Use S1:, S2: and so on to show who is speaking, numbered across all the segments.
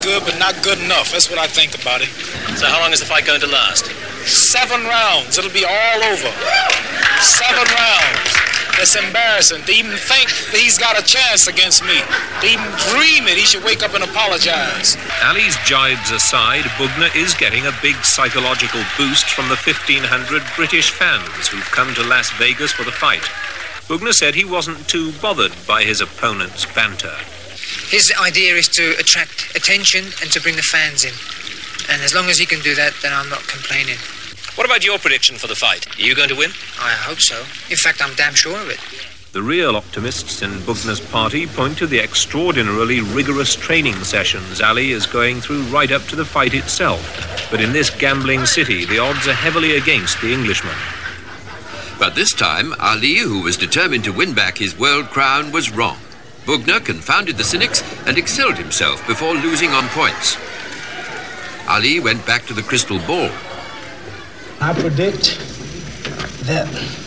S1: Good, but not good enough. That's what I think about it.
S2: So how long is the fight going to last?
S1: 7 rounds. It'll be all over. 7 rounds. It's embarrassing to even think that he's got a chance against me. To even dream it, he should wake up and apologize.
S3: Ali's jibes aside, Bubna is getting a big psychological boost from the 1,500 British fans who've come to Las Vegas for the fight. Bubna said he wasn't too bothered by his opponent's banter.
S4: His idea is to attract attention and to bring the fans in. And as long as he can do that, then I'm not complaining.
S2: What about your prediction for the fight? Are you going to win?
S4: I hope so. In fact, I'm damn sure of it.
S3: The real optimists in Bubna's party point to the extraordinarily rigorous training sessions Ali is going through right up to the fight itself. But in this gambling city, the odds are heavily against the Englishman.
S5: But this time, Ali, who was determined to win back his world crown, was wrong. Bubna confounded the cynics and excelled himself before losing on points. Ali went back to the crystal ball.
S6: I predict that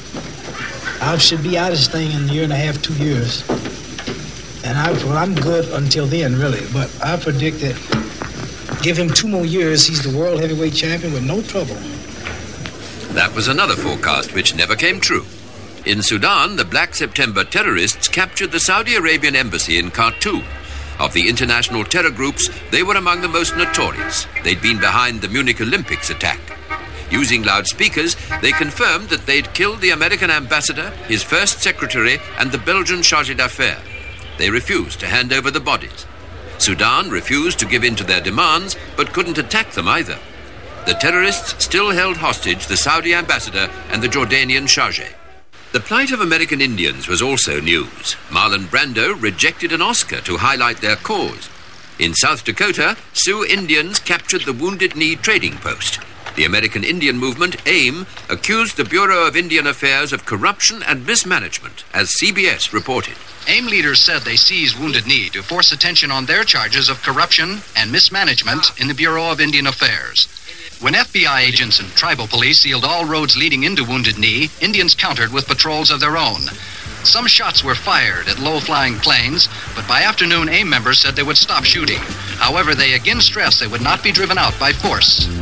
S6: I should be out of this thing in a year and a half, 2 years. And I'm good until then, really. But I predict that give him 2 more years, he's the world heavyweight champion with no trouble.
S5: That was another forecast which never came true. In Sudan, the Black September terrorists captured the Saudi Arabian embassy in Khartoum. Of the international terror groups, they were among the most notorious. They'd been behind the Munich Olympics attack. Using loudspeakers, they confirmed that they'd killed the American ambassador, his first secretary, and the Belgian chargé d'affaires. They refused to hand over the bodies. Sudan refused to give in to their demands, but couldn't attack them either. The terrorists still held hostage the Saudi ambassador and the Jordanian chargé. The plight of American Indians was also news. Marlon Brando rejected an Oscar to highlight their cause. In South Dakota, Sioux Indians captured the Wounded Knee trading post. The American Indian movement, AIM, accused the Bureau of Indian Affairs of corruption and mismanagement, as CBS reported.
S7: AIM leaders said they seized Wounded Knee to force attention on their charges of corruption and mismanagement in the Bureau of Indian Affairs. When FBI agents and tribal police sealed all roads leading into Wounded Knee, Indians countered with patrols of their own. Some shots were fired at low-flying planes, but by afternoon, AIM members said they would stop shooting. However, they again stressed they would not be driven out by force.